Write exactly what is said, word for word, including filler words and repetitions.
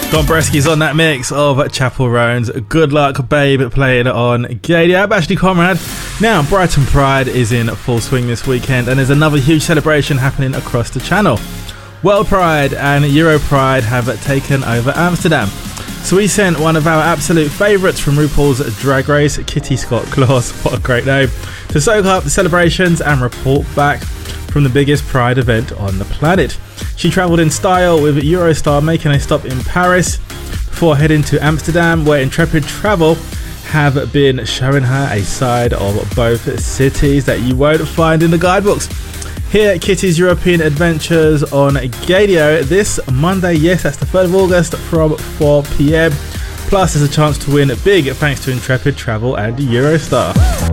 Dombreski's on that mix of Chapel Roan's Good Luck Babe playing on Gaydio. I'm Ashley Conrad. Now, Brighton Pride is in full swing this weekend and there's another huge celebration happening across the channel. World Pride and Euro Pride have taken over Amsterdam. So we sent one of our absolute favourites from RuPaul's Drag Race, Kitty Scott-Claus, what a great name, to soak up the celebrations and report back from the biggest Pride event on the planet. She travelled in style with Eurostar, making a stop in Paris before heading to Amsterdam, where Intrepid Travel have been showing her a side of both cities that you won't find in the guidebooks. Here at Kitty's European Adventures on Gaydio this Monday, yes, that's the third of August from four p m. Plus, there's a chance to win big thanks to Intrepid Travel and Eurostar.